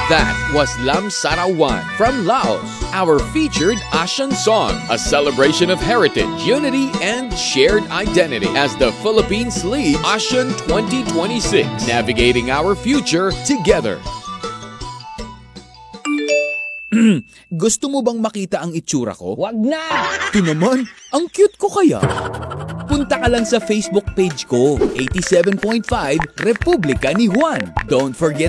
That was Lam Sarawan from Laos, our featured Asian song, a celebration of heritage, unity, and shared identity as the Philippines leads Asian 2026, navigating our future together. Gusto mo bang makita ang itsura ko? Wag na! Ito naman, ang cute ko kaya. Punta ka lang sa Facebook page ko, 87.5 Republika ni Juan. Don't forget